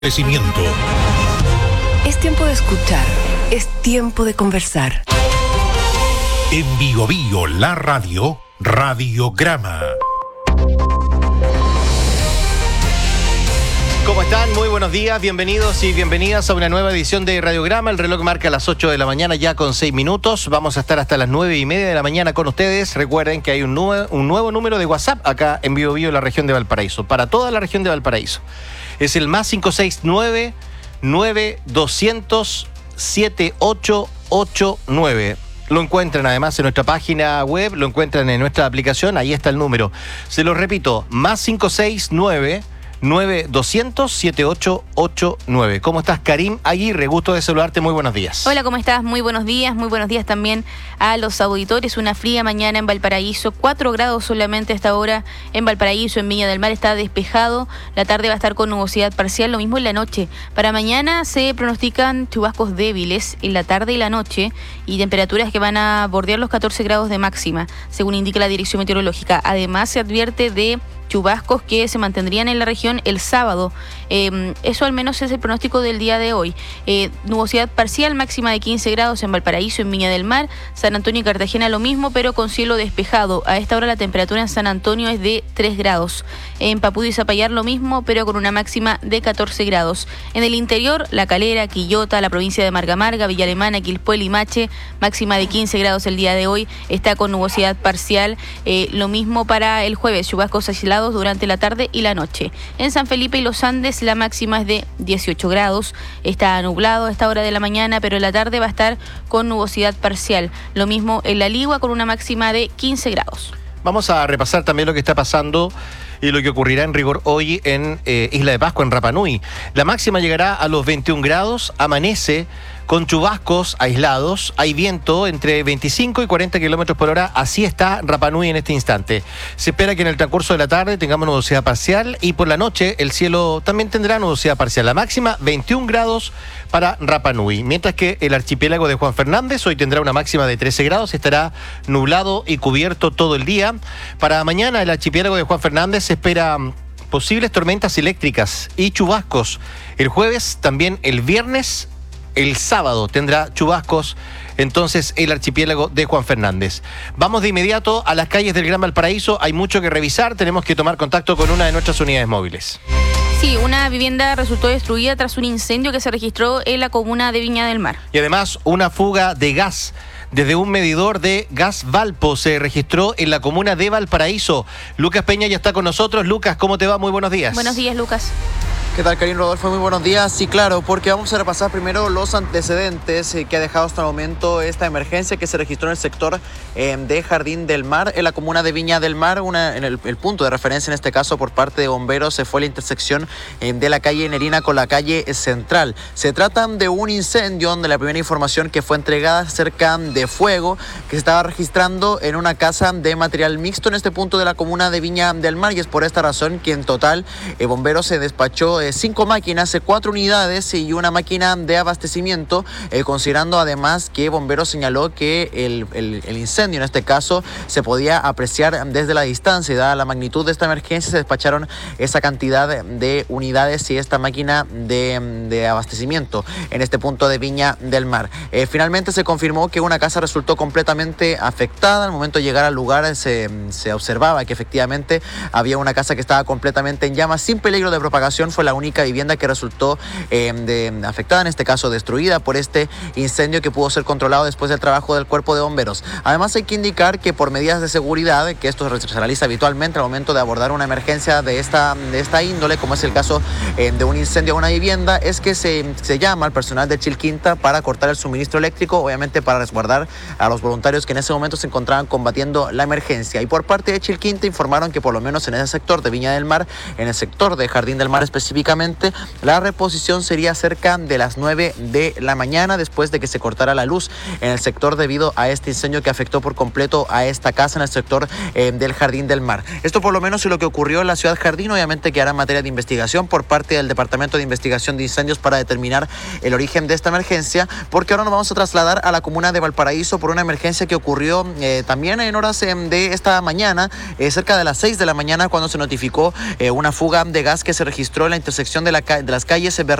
Crecimiento. Es tiempo de escuchar, es tiempo de conversar. En Bio Bio, la radio, Radiograma. ¿Cómo están? Muy buenos días, bienvenidos y bienvenidas a una nueva edición de Radiograma. El reloj marca las 8 de la mañana ya con 6 minutos. Vamos a estar hasta las 9:30 de la mañana con ustedes. Recuerden que hay un nuevo número de WhatsApp acá en Bio Bio, la región de Valparaíso, para toda la región de Valparaíso. Es el más 569-9200-7889. Lo encuentran además en nuestra página web, lo encuentran en nuestra aplicación, ahí está el número. Se lo repito, más 569-9200-7889. ¿Cómo estás, Karim Aguirre? Gusto de saludarte, muy buenos días. Hola, ¿cómo estás? Muy buenos días también a los auditores. Una fría mañana en Valparaíso, 4 grados solamente a esta hora en Valparaíso, en Viña del Mar está despejado. La tarde va a estar con nubosidad parcial, lo mismo en la noche. Para mañana se pronostican chubascos débiles en la tarde y la noche y temperaturas que van a bordear los 14 grados de máxima, según indica la Dirección Meteorológica. Además, se advierte de chubascos que se mantendrían en la región el sábado. Eso al menos es el pronóstico del día de hoy. Nubosidad parcial, máxima de 15 grados en Valparaíso, en Viña del Mar. San Antonio y Cartagena lo mismo, pero con cielo despejado. A esta hora la temperatura en San Antonio es de 3 grados. En Papudú y Zapallar lo mismo, pero con una máxima de 14 grados. En el interior, La Calera, Quillota, la provincia de Marga Marga, Villa Alemana, Quilpué, Limache, máxima de 15 grados el día de hoy. Está con nubosidad parcial. Lo mismo para el jueves, chubascos aislados durante la tarde y la noche. En San Felipe y Los Andes la máxima es de 18 grados. Está nublado a esta hora de la mañana, pero en la tarde va a estar con nubosidad parcial. Lo mismo en La Ligua con una máxima de 15 grados. Vamos a repasar también lo que está pasando y lo que ocurrirá en rigor hoy en Isla de Pascua, en Rapa Nui. La máxima llegará a los 21 grados, amanece con chubascos aislados, hay viento entre 25 y 40 kilómetros por hora, así está Rapa Nui en este instante. Se espera que en el transcurso de la tarde tengamos nubosidad parcial y por la noche el cielo también tendrá nubosidad parcial. La máxima 21 grados para Rapa Nui, mientras que el archipiélago de Juan Fernández hoy tendrá una máxima de 13 grados, estará nublado y cubierto todo el día. Para mañana el archipiélago de Juan Fernández se espera posibles tormentas eléctricas y chubascos. El jueves, también el viernes, el sábado tendrá chubascos, entonces el archipiélago de Juan Fernández. Vamos de inmediato a las calles del Gran Valparaíso, hay mucho que revisar, tenemos que tomar contacto con una de nuestras unidades móviles. Sí, una vivienda resultó destruida tras un incendio que se registró en la comuna de Viña del Mar. Y además una fuga de gas desde un medidor de gas Valpo se registró en la comuna de Valparaíso. Lucas Peña ya está con nosotros. Lucas, ¿cómo te va? Muy buenos días. Buenos días, Lucas. ¿Qué tal, Karim, Rodolfo? Muy buenos días. Sí, claro, porque vamos a repasar primero los antecedentes que ha dejado hasta el momento esta emergencia que se registró en el sector de Jardín del Mar, en la comuna de Viña del Mar. En el punto de referencia, en este caso, por parte de bomberos, se fue la intersección de la calle Nerina con la calle Central. Se trata de un incendio donde la primera información que fue entregada acerca de fuego que se estaba registrando en una casa de material mixto en este punto de la comuna de Viña del Mar, y es por esta razón que en total bomberos se despachó 5 máquinas, 4 unidades y una máquina de abastecimiento, considerando además que bomberos señaló que el incendio en este caso se podía apreciar desde la distancia, y dada la magnitud de esta emergencia se despacharon esa cantidad de unidades y esta máquina de abastecimiento en este punto de Viña del Mar. Finalmente se confirmó que una casa resultó completamente afectada. Al momento de llegar al lugar se observaba que efectivamente había una casa que estaba completamente en llamas, sin peligro de propagación. Fue la única vivienda que resultó afectada, en este caso destruida por este incendio, que pudo ser controlado después del trabajo del cuerpo de bomberos. Además hay que indicar que por medidas de seguridad, que esto se realiza habitualmente al momento de abordar una emergencia de esta índole, como es el caso de un incendio a una vivienda, es que se llama al personal de Chilquinta para cortar el suministro eléctrico, obviamente para resguardar a los voluntarios que en ese momento se encontraban combatiendo la emergencia. Y por parte de Chilquinta informaron que por lo menos en ese sector de Viña del Mar, en el sector de Jardín del Mar específicamente, la reposición sería cerca de las 9 de la mañana, después de que se cortara la luz en el sector debido a este incendio que afectó por completo a esta casa en el sector del Jardín del Mar. Esto por lo menos es lo que ocurrió en la ciudad Jardín. Obviamente quedará en materia de investigación por parte del Departamento de Investigación de Incendios para determinar el origen de esta emergencia, porque ahora nos vamos a trasladar a la comuna de Valparaíso por una emergencia que ocurrió también en horas de esta mañana, cerca de las 6 de la mañana, cuando se notificó una fuga de gas que se registró en la intersección intersección de las calles